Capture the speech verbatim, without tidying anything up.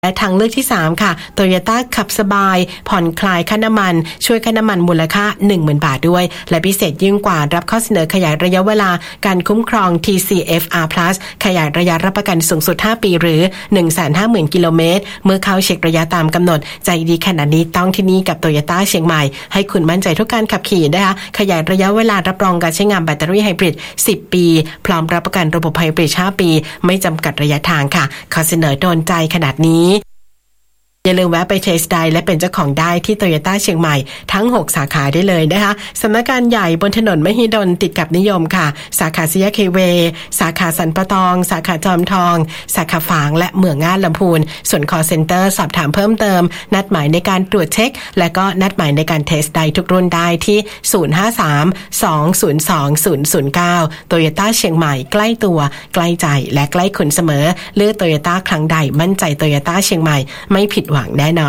และทางเลือกที่สามค่ะ Toyota ขับสบายผ่อนคลายค่าน้ำมันช่วยค่าน้ำมันมูลค่า หนึ่งหมื่น บาทด้วยและพิเศษยิ่งกว่ารับข้อเสนอขยายระยะเวลาการคุ้มครอง ที ซี เอฟ อาร์ Plus ขยายระยะรับประกันสูงสุดห้าปีหรือ หนึ่งแสนห้าหมื่น กิโลเมตรเมื่อเข้าเช็คระยะตามกำหนดใจดีขนาดนี้ต้องที่นี่กับ Toyota เชียงใหม่ให้คุณมั่นใจทุกการขับขี่นะคะขยายระยะเวลารับรองการใช้งานแบตเตอรี่ไฮบริดสิบปีพร้อมรับประกันระบบไฮบริดห้าปีไม่จำกัดระยะทางค่ะข้อเสนอโดนใจขนาดนี้อย่าลืมแวะไปเทสไดรฟ์และเป็นเจ้าของได้ที่ Toyota เชียงใหม่ทั้งหกสาขาได้เลยนะคะสำนักงานใหญ่บนถนนมหิดลติดกับนิยมค่ะสาขาสยามเคเวสาขาสันปะตองสาขาจอมทองสาขาฝางและเมืองง่านลำพูนส่วน call center สอบถามเพิ่มเติมนัดหมายในการตรวจเช็คและก็นัดหมายในการเทสไดรฟ์ทุกรุ่นได้ที่ศูนย์ ห้า สาม สอง ศูนย์ สอง ศูนย์ ศูนย์ เก้า Toyota เชียงใหม่ใกล้ตัวใกล้ใจและใกล้คุณเสมอเลือก Toyota ครั้งใดมั่นใจ Toyota เชียงใหม่ไม่ผิดหวังแน่นอน